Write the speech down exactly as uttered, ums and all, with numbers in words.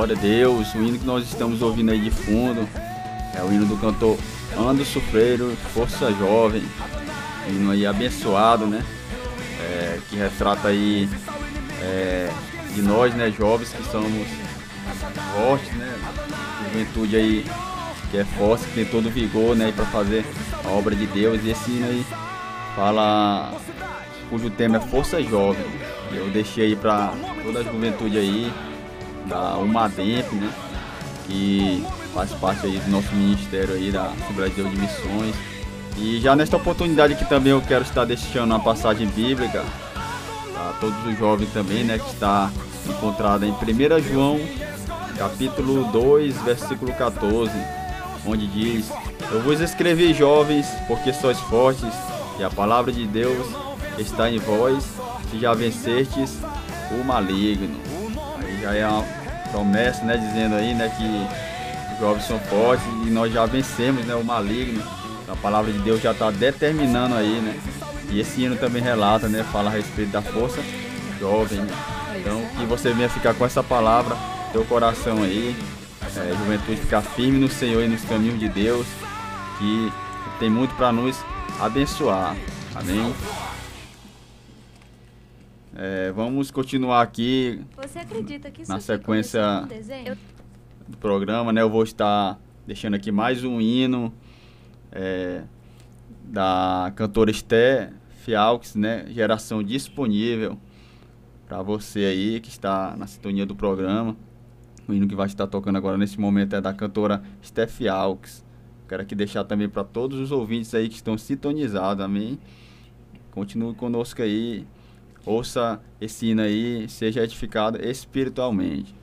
Glória a Deus. O hino que nós estamos ouvindo aí de fundo é o hino do cantor Anderson Freire, Força Jovem. Um hino aí abençoado, né? É, que retrata aí é, de nós, né, jovens que somos fortes, né? Juventude aí que é forte, que tem todo o vigor, né, para fazer a obra de Deus. E esse hino aí fala, cujo tema é Força Jovem. Eu deixei aí para toda a juventude aí da UMADEMP, né, que faz parte aí do nosso ministério aí da Assembleia de Deus de Missões. E já nesta oportunidade aqui também eu quero estar deixando uma passagem bíblica para todos os jovens também, né, que está encontrada em primeira João, capítulo dois, versículo quatorze, onde diz: eu vos escrevi, jovens, porque sois fortes, e a palavra de Deus está em vós, e já vencestes o maligno. Aí já é uma promessa, né, dizendo aí, né, que os jovens são fortes e nós já vencemos, né, o maligno. A palavra de Deus já está determinando aí, né? E esse hino também relata, né, fala a respeito da força jovem, né? Então que você venha ficar com essa palavra, teu coração aí, é, juventude, ficar firme no Senhor e nos caminhos de Deus, que tem muito para nos abençoar. Amém? É, vamos continuar aqui. Você acredita que isso na aqui sequência começou com um desenho? do programa, né? Eu vou estar deixando aqui mais um hino é, da cantora Esté Fialques, né? Geração Disponível, para você aí que está na sintonia do programa. O hino que vai estar tocando agora nesse momento é da cantora Esté Fialques. Quero aqui deixar também para todos os ouvintes aí que estão sintonizados, amém? Continue conosco aí, ouça esse hino aí, seja edificado espiritualmente.